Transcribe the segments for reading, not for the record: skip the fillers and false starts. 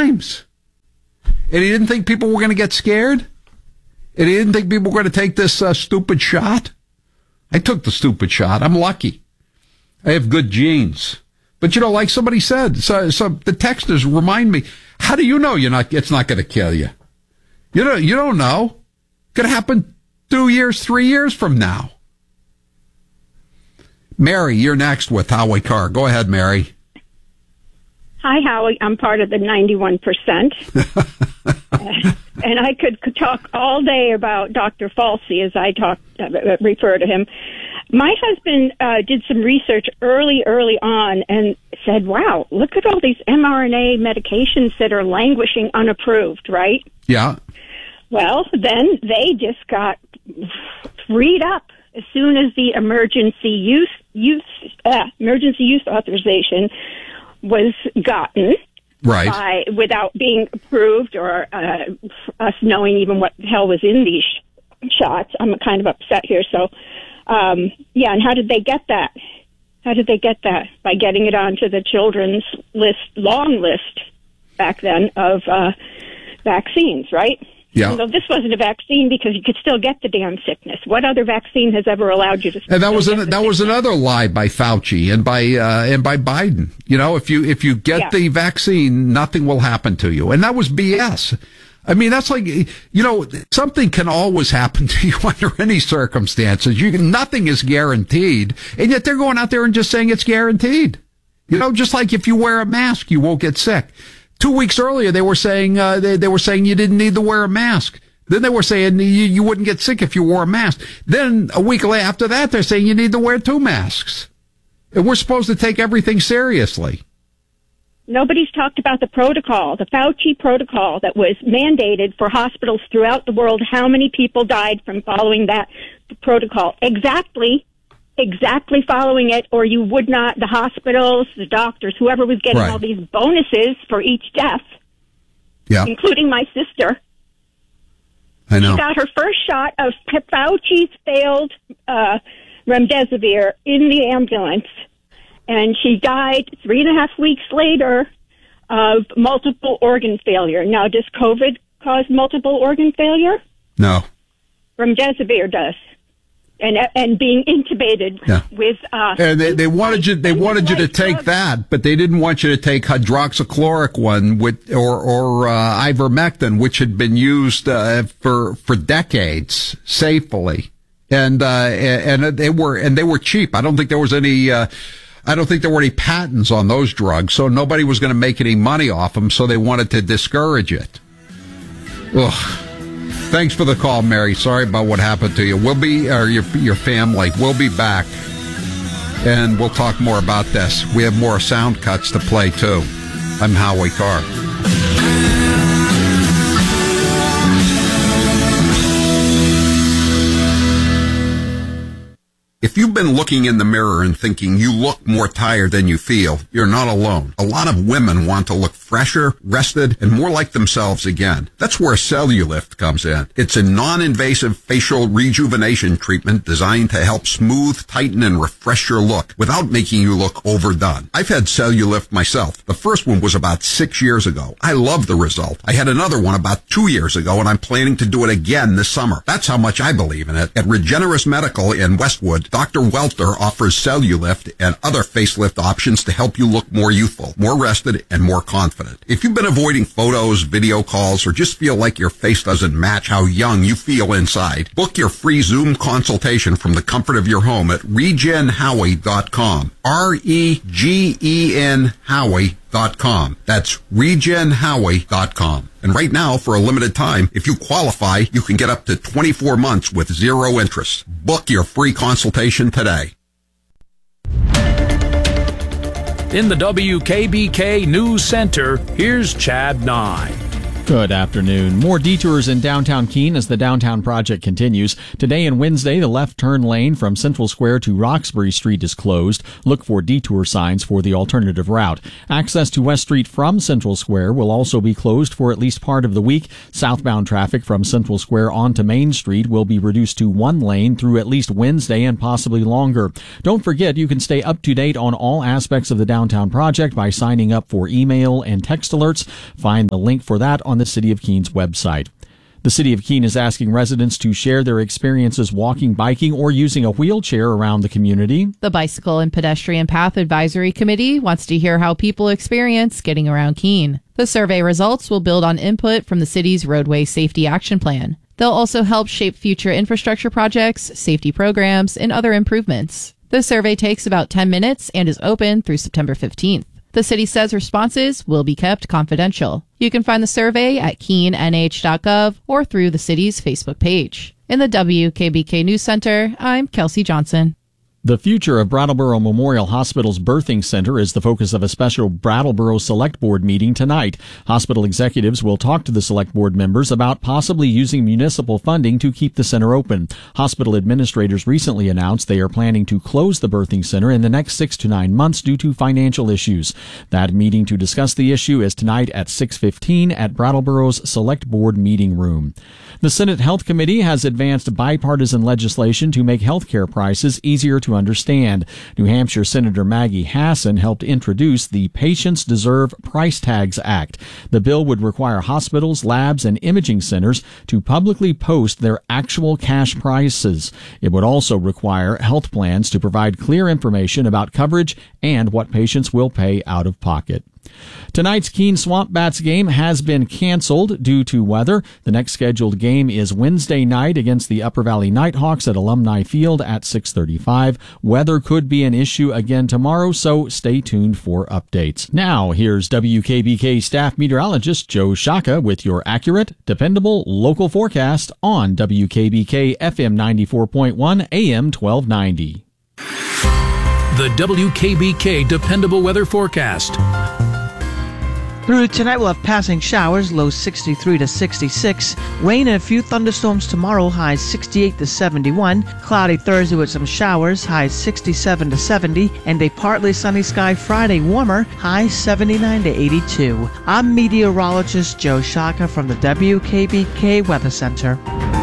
times. And he didn't think people were going to get scared? And he didn't think people were going to take this stupid shot? I took the stupid shot. I'm lucky. I have good genes. But, like somebody said, so the texters remind me, how do you know it's not going to kill you? You don't know. Could happen 2 years, 3 years from now. Mary, you're next with Howie Carr. Go ahead, Mary. Hi, Howie. I'm part of the 91%. And I could talk all day about Dr. Falsey as I refer to him. My husband did some research early on and said, wow, look at all these mRNA medications that are languishing unapproved, right? Yeah. Well, then they just got freed up as soon as the emergency use authorization was gotten. Right. Without being approved or us knowing even what the hell was in these shots. I'm kind of upset here. So, and how did they get that? By getting it onto the children's long list back then of vaccines, right? Yeah. So this wasn't a vaccine because you could still get the damn sickness. What other vaccine has ever allowed you to? And that was another lie by Fauci and by Biden. If you get the vaccine, nothing will happen to you, and that was BS. I mean, that's like, something can always happen to you under any circumstances. Nothing is guaranteed, and yet they're going out there and just saying it's guaranteed. Just like if you wear a mask, you won't get sick. 2 weeks earlier, they were saying they were saying you didn't need to wear a mask. Then they were saying you wouldn't get sick if you wore a mask. Then a week after that, they're saying you need to wear 2 masks. And we're supposed to take everything seriously. Nobody's talked about the protocol, the Fauci protocol that was mandated for hospitals throughout the world. How many people died from following that protocol? Exactly following it, or you would not, the hospitals, the doctors, whoever was getting all these bonuses for each death, including my sister. I know. She got her first shot of Fauci's failed remdesivir in the ambulance, and she died 3.5 weeks later of multiple organ failure. Now, does COVID cause multiple organ failure? No. Remdesivir does. And being intubated with and they wanted you to take that, but they didn't want you to take hydroxychloroquine or ivermectin, which had been used for decades safely, and they were cheap. I don't think there were any patents on those drugs, so nobody was going to make any money off them. So they wanted to discourage it. Ugh. Thanks for the call, Mary. Sorry about what happened to you. Your family. We'll be back, and we'll talk more about this. We have more sound cuts to play, too. I'm Howie Carr. If you've been looking in the mirror and thinking you look more tired than you feel, you're not alone. A lot of women want to look fresher, rested, and more like themselves again. That's where Cellulift comes in. It's a non-invasive facial rejuvenation treatment designed to help smooth, tighten, and refresh your look without making you look overdone. I've had Cellulift myself. The first one was about 6 years ago. I love the result. I had another one about 2 years ago, and I'm planning to do it again this summer. That's how much I believe in it. At Regenerous Medical in Westwood, Dr. Welter offers Cellulift and other facelift options to help you look more youthful, more rested, and more confident. If you've been avoiding photos, video calls, or just feel like your face doesn't match how young you feel inside, book your free Zoom consultation from the comfort of your home at regenhowie.com. REGEN Howie.com. That's regenhowie.com. And right now, for a limited time, if you qualify, you can get up to 24 months with zero interest. Book your free consultation today. In the WKBK News Center, here's Chad Nye. Good afternoon. More detours in downtown Keene as the downtown project continues. Today and Wednesday, the left turn lane from Central Square to Roxbury Street is closed. Look for detour signs for the alternative route. Access to West Street from Central Square will also be closed for at least part of the week. Southbound traffic from Central Square onto Main Street will be reduced to one lane through at least Wednesday and possibly longer. Don't forget, you can stay up to date on all aspects of the downtown project by signing up for email and text alerts. Find the link for that on the City of Keene's website. The City of Keene is asking residents to share their experiences walking, biking, or using a wheelchair around the community. The Bicycle and Pedestrian Path Advisory Committee wants to hear how people experience getting around Keene. The survey results will build on input from the city's Roadway Safety Action Plan. They'll also help shape future infrastructure projects, safety programs, and other improvements. The survey takes about 10 minutes and is open through September 15th. The city says responses will be kept confidential. You can find the survey at keenenh.gov or through the city's Facebook page. In the WKBK News Center, I'm Kelsey Johnson. The future of Brattleboro Memorial Hospital's birthing center is the focus of a special Brattleboro Select Board meeting tonight. Hospital executives will talk to the Select Board members about possibly using municipal funding to keep the center open. Hospital administrators recently announced they are planning to close the birthing center in the next 6 to 9 months due to financial issues. That meeting to discuss the issue is tonight at 6:15 at Brattleboro's Select Board meeting room. The Senate Health Committee has advanced bipartisan legislation to make health care prices easier to understand. New Hampshire Senator Maggie Hassan helped introduce the Patients Deserve Price Tags Act. The bill would require hospitals, labs, and imaging centers to publicly post their actual cash prices. It would also require health plans to provide clear information about coverage and what patients will pay out of pocket. Tonight's Keene Swamp Bats game has been canceled due to weather. The next scheduled game is Wednesday night against the Upper Valley Nighthawks at Alumni Field at 6:35. Weather could be an issue again tomorrow, so stay tuned for updates. Now, here's WKBK staff meteorologist Joe Shaka with your accurate, dependable local forecast on WKBK FM 94.1 AM 1290. The WKBK Dependable Weather Forecast. Through tonight, we'll have passing showers, lows 63 to 66. Rain and a few thunderstorms tomorrow, highs 68 to 71. Cloudy Thursday with some showers, highs 67 to 70. And a partly sunny sky Friday, warmer, highs 79 to 82. I'm meteorologist Joe Shaka from the WKBK Weather Center.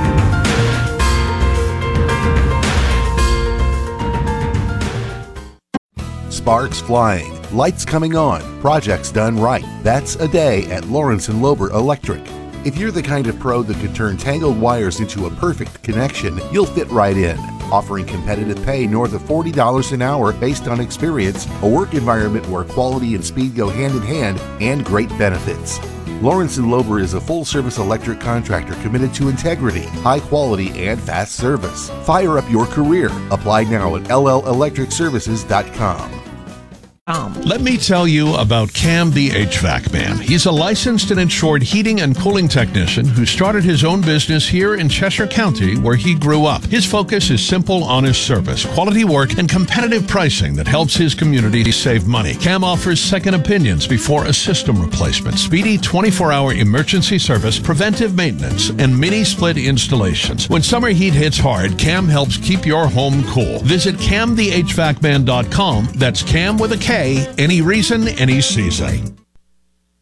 Sparks flying, lights coming on, projects done right. That's a day at Lawrence & Lober Electric. If you're the kind of pro that could turn tangled wires into a perfect connection, you'll fit right in. Offering competitive pay north of $40 an hour based on experience, a work environment where quality and speed go hand in hand, and great benefits. Lawrence & Lober is a full-service electric contractor committed to integrity, high quality, and fast service. Fire up your career. Apply now at LLElectricServices.com. Let me tell you about Cam the HVAC Man. He's a licensed and insured heating and cooling technician who started his own business here in Cheshire County, where he grew up. His focus is simple, honest service, quality work, and competitive pricing that helps his community save money. Cam offers second opinions before a system replacement, speedy 24-hour emergency service, preventive maintenance, and mini-split installations. When summer heat hits hard, Cam helps keep your home cool. Visit CamTheHVACman.com. That's Cam with a K, any reason, any season.